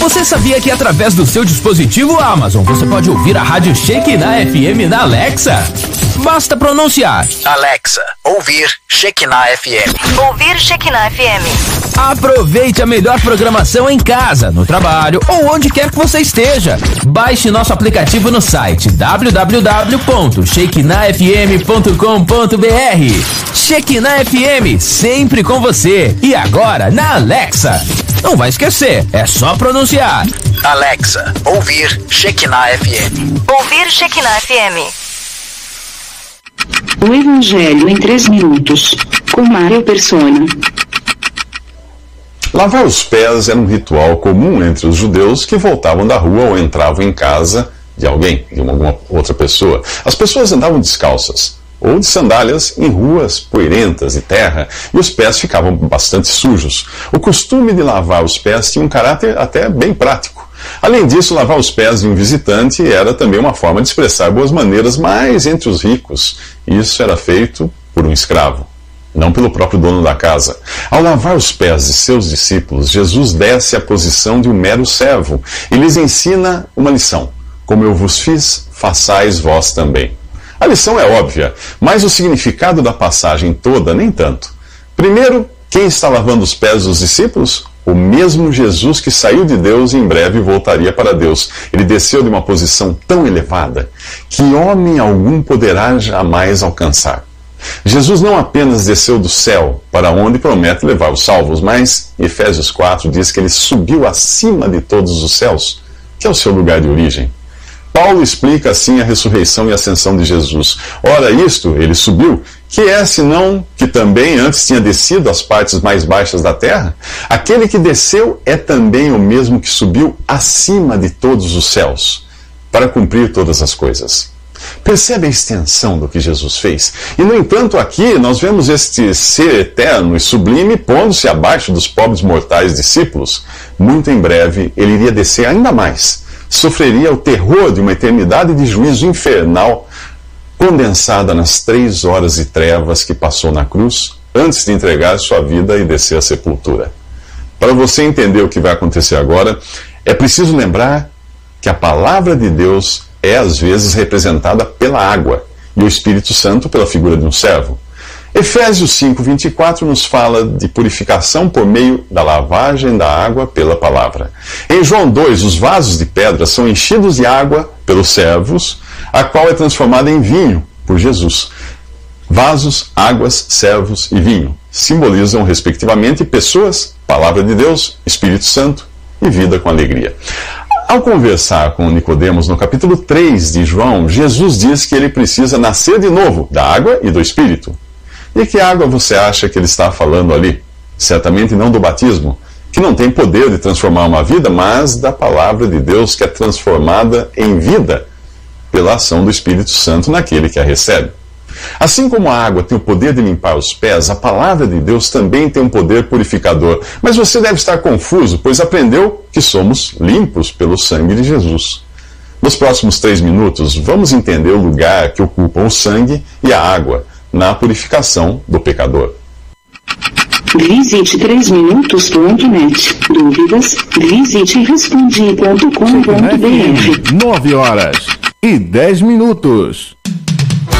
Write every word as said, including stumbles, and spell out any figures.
Você sabia que através do seu dispositivo Amazon você pode ouvir a rádio Shekinah F M na Alexa? Basta pronunciar: Alexa, ouvir Shekinah F M. Ouvir Shekinah F M. Aproveite a melhor programação em casa, no trabalho ou onde quer que você esteja. Baixe nosso aplicativo no site w w w ponto shekinah f m ponto com ponto b r. Shekinah F M, sempre com você. E agora na Alexa. Não vai esquecer, é só pronunciar: Alexa, ouvir Shekinah F M. Ouvir Shekinah F M. O Evangelho em três minutos, com Mário Persona. Lavar os pés era um ritual comum entre os judeus que voltavam da rua ou entravam em casa de alguém, de alguma outra pessoa. As pessoas andavam descalças ou de sandálias em ruas poeirentas e terra, e os pés ficavam bastante sujos. O costume de lavar os pés tinha um caráter até bem prático. Além disso, lavar os pés de um visitante era também uma forma de expressar boas maneiras, mas entre os ricos, isso era feito por um escravo, não pelo próprio dono da casa. Ao lavar os pés de seus discípulos, Jesus desce à posição de um mero servo e lhes ensina uma lição: como eu vos fiz, façais vós também. A lição é óbvia, mas o significado da passagem toda nem tanto. Primeiro, quem está lavando os pés dos discípulos? O mesmo Jesus que saiu de Deus e em breve voltaria para Deus. Ele desceu de uma posição tão elevada que homem algum poderá jamais alcançar. Jesus não apenas desceu do céu, para onde promete levar os salvos, mas Efésios quatro diz que ele subiu acima de todos os céus, que é o seu lugar de origem. Paulo explica assim a ressurreição e ascensão de Jesus. Ora, isto, ele subiu, que é senão que também antes tinha descido às partes mais baixas da terra? Aquele que desceu é também o mesmo que subiu acima de todos os céus, para cumprir todas as coisas. Percebe a extensão do que Jesus fez? E, no entanto, aqui nós vemos este ser eterno e sublime pondo-se abaixo dos pobres mortais discípulos. Muito em breve, ele iria descer ainda mais. Sofreria o terror de uma eternidade de juízo infernal condensada nas três horas de trevas que passou na cruz antes de entregar sua vida e descer à sepultura. Para você entender o que vai acontecer agora, é preciso lembrar que a palavra de Deus é às vezes representada pela água e o Espírito Santo pela figura de um servo. Efésios cinco, vinte e quatro nos fala de purificação por meio da lavagem da água pela palavra. Em João dois, os vasos de pedra são enchidos de água pelos servos, a qual é transformada em vinho por Jesus. Vasos, águas, servos e vinho simbolizam, respectivamente, pessoas, palavra de Deus, Espírito Santo e vida com alegria. Ao conversar com Nicodemos no capítulo três de João, Jesus diz que ele precisa nascer de novo da água e do Espírito. E que água você acha que ele está falando ali? Certamente não do batismo, que não tem poder de transformar uma vida, mas da palavra de Deus que é transformada em vida pela ação do Espírito Santo naquele que a recebe. Assim como a água tem o poder de limpar os pés, a palavra de Deus também tem um poder purificador. Mas você deve estar confuso, pois aprendeu que somos limpos pelo sangue de Jesus. Nos próximos três minutos, vamos entender o lugar que ocupam o sangue e a água na purificação do pecador. Visite três minutos ponto net. Dúvidas? Visite respondi ponto com ponto b r. nove horas e dez minutos.